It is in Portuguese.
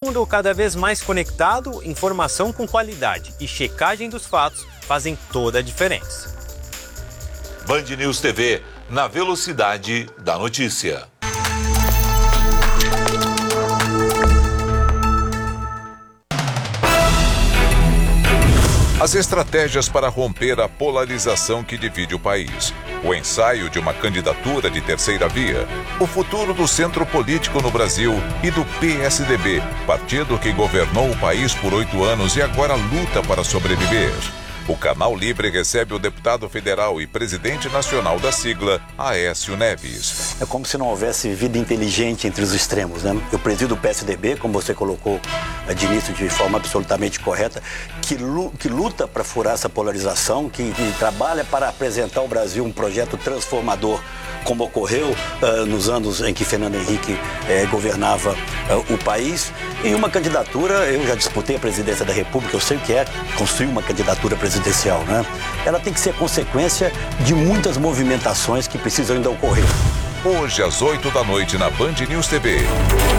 mundo cada vez mais conectado, informação com qualidade e checagem dos fatos fazem toda a diferença. Band News TV, na velocidade da notícia. As estratégias para romper a polarização que divide o país. O ensaio de uma candidatura de terceira via. O futuro do centro político no Brasil e do PSDB, partido que governou o país por 8 anos e agora luta para sobreviver. O Canal Livre recebe o deputado federal e presidente nacional da sigla, Aécio Neves. É como se não houvesse vida inteligente entre os extremos, né? Eu presido o PSDB, como você colocou de início de forma absolutamente correta, que luta para furar essa polarização, que trabalha para apresentar ao Brasil um projeto transformador, como ocorreu nos anos em que Fernando Henrique governava o país. Em uma candidatura, eu já disputei a presidência da República, eu sei o que é construir uma candidatura presidencial, né? Ela tem que ser consequência de muitas movimentações que precisam ainda ocorrer. Hoje, às 8 da noite, na Band News TV.